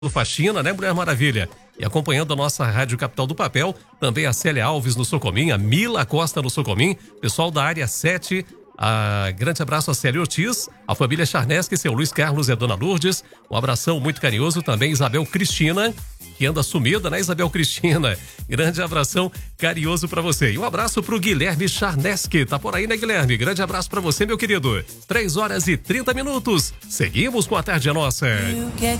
do Faxina, né, Mulher Maravilha? E acompanhando a nossa Rádio Capital do Papel, também a Célia Alves no Socomim, a Mila Costa no Socomim, pessoal da área 7, grande abraço a Célia Ortiz, a família Charnesky, seu Luiz Carlos e a Dona Lourdes, um abração muito carinhoso também, Isabel Cristina, que anda sumida, né, Isabel Cristina? Grande abração carinhoso pra você. E um abraço pro Guilherme Charnesky, tá por aí, né, Guilherme? Grande abraço pra você, meu querido. 3 horas e 30 minutos. Seguimos com a Tarde é Nossa.